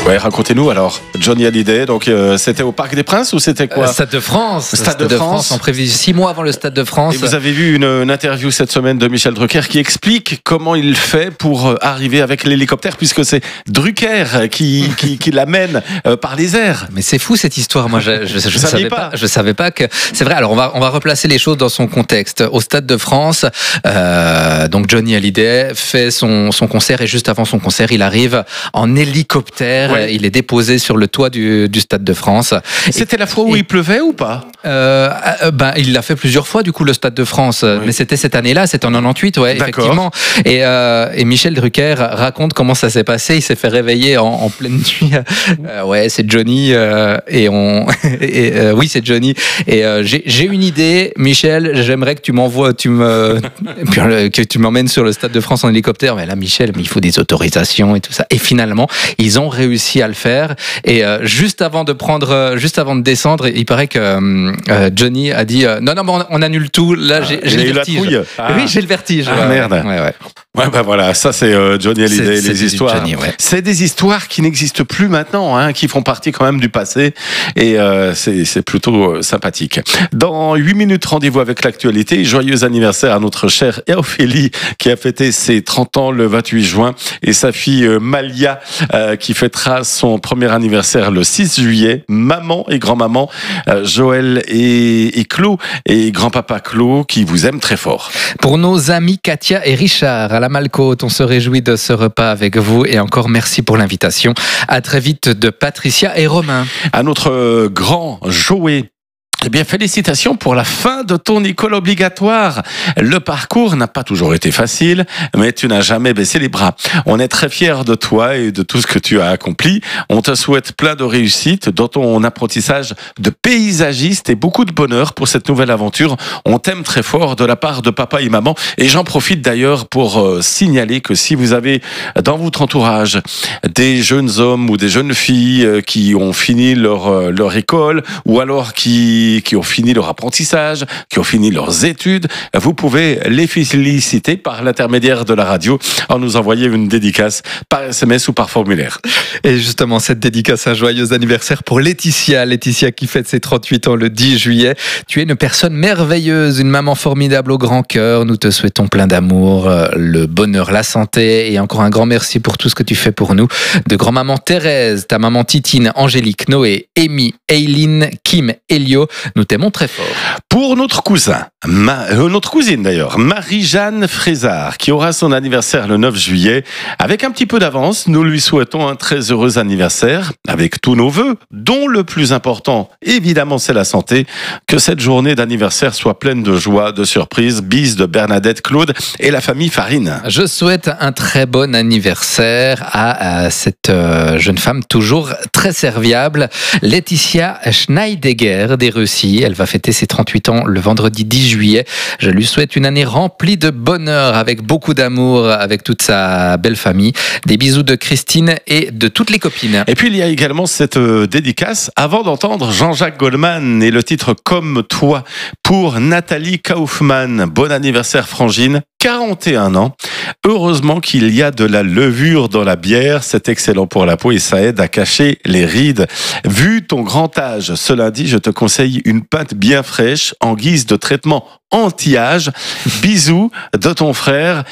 Ouais, racontez-nous alors. Johnny Hallyday, donc c'était au Parc des Princes ou c'était quoi? Stade de France. Stade de France. En prévision 6 mois avant le Stade de France. Et vous avez vu une interview cette semaine de Michel Drucker qui explique comment il fait pour arriver avec l'hélicoptère, puisque c'est Drucker qui l'amène par les airs. Mais c'est fou cette histoire. Moi, je savais pas que c'est vrai. Alors on va replacer les choses dans son contexte. Au Stade de France, donc Johnny Hallyday fait son concert et juste avant son concert, il arrive en hélicoptère. Ouais. Il est déposé sur le toit du Stade de France. C'était la fois où il pleuvait ou pas? Il l'a fait plusieurs fois du coup le Stade de France, oui. Mais c'était cette année-là, c'était en 98, ouais, effectivement. Et Michel Drucker raconte comment ça s'est passé. Il s'est fait réveiller en pleine nuit. Ouais, c'est Johnny oui, c'est Johnny. Et j'ai une idée, Michel. J'aimerais que tu m'emmènes sur le Stade de France en hélicoptère. Mais là, Michel, il faut des autorisations et tout ça. Et finalement, ils ont réussi à le faire. Et juste avant de descendre, il paraît que Johnny a dit non, on annule tout. Là, j'ai le vertige. Oui, j'ai le vertige. Merde. Ouais, voilà, ça c'est Johnny Hallyday, les histoires. Johnny, ouais. C'est des histoires qui n'existent plus maintenant, hein, qui font partie quand même du passé, et c'est plutôt sympathique. Dans 8 minutes, rendez-vous avec l'actualité. Joyeux anniversaire à notre chère Ophélie qui a fêté ses 30 ans le 28 juin, et sa fille Malia qui fêtera son premier anniversaire le 6 juillet. Maman et grand-maman Joël et Claude et grand-papa Claude qui vous aiment très fort. Pour nos amis Katia et Richard à la Malcote, on se réjouit de ce repas avec vous et encore merci pour l'invitation. À très vite de Patricia et Romain. À notre grand Joé. Eh bien, félicitations pour la fin de ton école obligatoire. Le parcours n'a pas toujours été facile, mais tu n'as jamais baissé les bras. On est très fiers de toi et de tout ce que tu as accompli. On te souhaite plein de réussite dans ton apprentissage de paysagiste et beaucoup de bonheur pour cette nouvelle aventure. On t'aime très fort de la part de papa et maman. Et j'en profite d'ailleurs pour signaler que si vous avez dans votre entourage des jeunes hommes ou des jeunes filles qui ont fini leur école ou alors qui ont fini leur apprentissage, qui ont fini leurs études, vous pouvez les féliciter par l'intermédiaire de la radio en nous envoyant une dédicace par SMS ou par formulaire. Et justement, cette dédicace, un joyeux anniversaire pour Laetitia qui fête ses 38 ans le 10 juillet. Tu es une personne merveilleuse, une maman formidable au grand cœur. Nous te souhaitons plein d'amour, le bonheur, la santé et encore un grand merci pour tout ce que tu fais pour nous. De grand-maman Thérèse, ta maman Titine, Angélique, Noé, Amy, Eileen, Kim, Elio, nous t'aimons très fort. Pour notre notre cousine d'ailleurs, Marie-Jeanne Frézard, qui aura son anniversaire le 9 juillet. Avec un petit peu d'avance, nous lui souhaitons un très heureux anniversaire, avec tous nos vœux, dont le plus important, évidemment, c'est la santé. Que cette journée d'anniversaire soit pleine de joie, de surprises. Bis de Bernadette, Claude et la famille Farine. Je souhaite un très bon anniversaire à cette jeune femme toujours très serviable, Laetitia Schneidegger des Russie. Elle va fêter ses 38 ans le vendredi 10 juillet. Je lui souhaite une année remplie de bonheur, avec beaucoup d'amour, avec toute sa belle famille. Des bisous de Christine et de toutes les copines. Et puis il y a également cette dédicace, avant d'entendre Jean-Jacques Goldman et le titre Comme toi, pour Nathalie Kaufmann. Bon anniversaire Frangine, 41 ans. Heureusement qu'il y a de la levure dans la bière, c'est excellent pour la peau et ça aide à cacher les rides. Vu ton grand âge, ce lundi, je te conseille une pinte bien fraîche en guise de traitement anti-âge. Bisous de ton frère